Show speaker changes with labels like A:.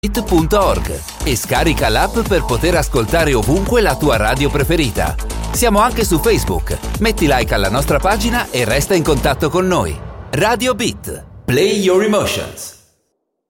A: radiobeat.org e scarica l'app per poter ascoltare ovunque la tua radio preferita. Siamo anche su Facebook. Metti like alla nostra pagina e resta in contatto con noi. Radio Beat. Play your emotions.